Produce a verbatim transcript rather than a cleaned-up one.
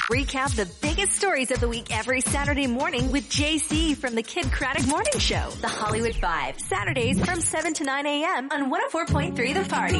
Recap the biggest stories of the week every Saturday morning with J C from the Kid Craddock Morning Show. The Hollywood Five, Saturdays from seven to nine a.m. on one oh four point three The Party.